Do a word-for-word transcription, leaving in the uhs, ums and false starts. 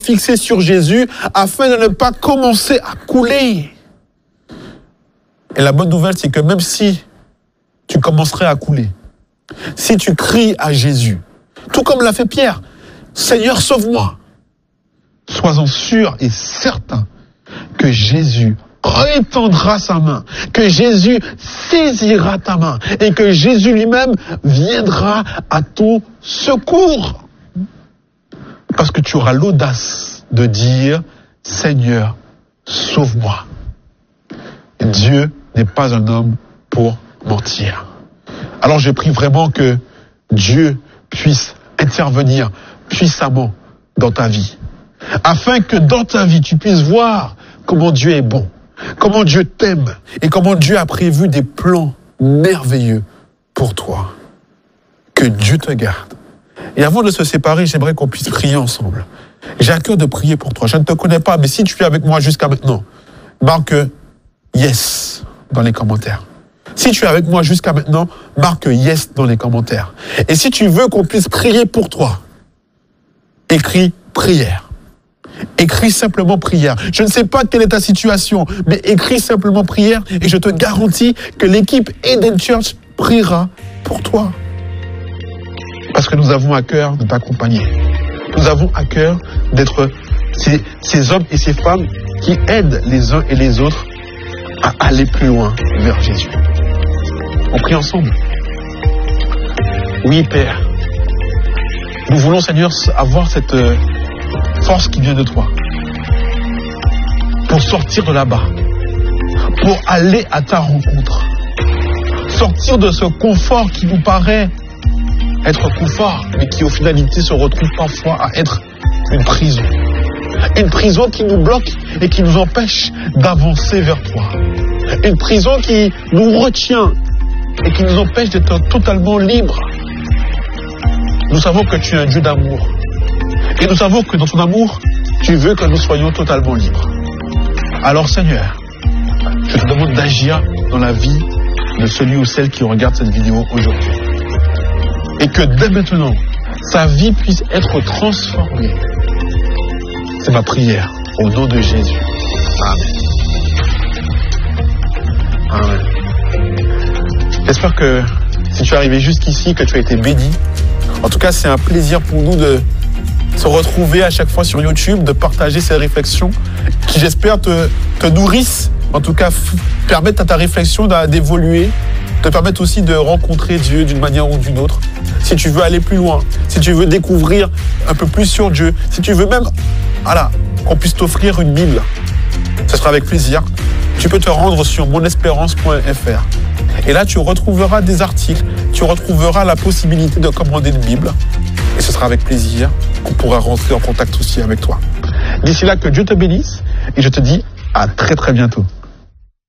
fixé sur Jésus afin de ne pas commencer à couler. Et la bonne nouvelle, c'est que même si tu commencerais à couler, si tu cries à Jésus, tout comme l'a fait Pierre, « Seigneur, sauve-moi », sois-en sûr et certain que Jésus étendra sa main, que Jésus saisira ta main et que Jésus lui-même viendra à ton secours. Parce que tu auras l'audace de dire « Seigneur, sauve-moi ». Dieu n'est pas un homme pour mentir. Alors je prie vraiment que Dieu puisse intervenir puissamment dans ta vie, afin que dans ta vie tu puisses voir comment Dieu est bon, comment Dieu t'aime et comment Dieu a prévu des plans merveilleux pour toi. Que Dieu te garde. Et avant de se séparer, j'aimerais qu'on puisse prier ensemble. J'ai à cœur de prier pour toi. Je ne te connais pas, mais si tu es avec moi jusqu'à maintenant, marque yes dans les commentaires. Si tu es avec moi jusqu'à maintenant, marque yes dans les commentaires. Et si tu veux qu'on puisse prier pour toi, écris prière. Écris simplement prière. Je ne sais pas quelle est ta situation, mais écris simplement prière et je te garantis que l'équipe Eden Church priera pour toi. Parce que nous avons à cœur de t'accompagner. Nous avons à cœur d'être ces, ces hommes et ces femmes qui aident les uns et les autres à aller plus loin vers Jésus. On prie ensemble. Oui, Père. Nous voulons, Seigneur, avoir cette force qui vient de toi. Pour sortir de là-bas. Pour aller à ta rencontre. Sortir de ce confort qui nous paraît être confort, mais qui, au finalité, se retrouve parfois à être une prison. Une prison qui nous bloque et qui nous empêche d'avancer vers toi. Une prison qui nous retient et qui nous empêche d'être totalement libres. Nous savons que tu es un Dieu d'amour. Et nous savons que dans ton amour, tu veux que nous soyons totalement libres. Alors Seigneur, je te demande d'agir dans la vie de celui ou celle qui regarde cette vidéo aujourd'hui. Et que dès maintenant, sa vie puisse être transformée. C'est ma prière au nom de Jésus. Amen. Amen. J'espère que si tu es arrivé jusqu'ici, que tu as été béni. En tout cas, c'est un plaisir pour nous de se retrouver à chaque fois sur YouTube, de partager ces réflexions qui, j'espère, te, te nourrissent, en tout cas, permettent à ta réflexion d'évoluer, te permettent aussi de rencontrer Dieu d'une manière ou d'une autre. Si tu veux aller plus loin, si tu veux découvrir un peu plus sur Dieu, si tu veux même, voilà, qu'on puisse t'offrir une Bible, ce sera avec plaisir. Tu peux te rendre sur mon espérance point f r. Et là, tu retrouveras des articles, tu retrouveras la possibilité de commander une Bible. Et ce sera avec plaisir qu'on pourra rentrer en contact aussi avec toi. D'ici là, que Dieu te bénisse et je te dis à très très bientôt.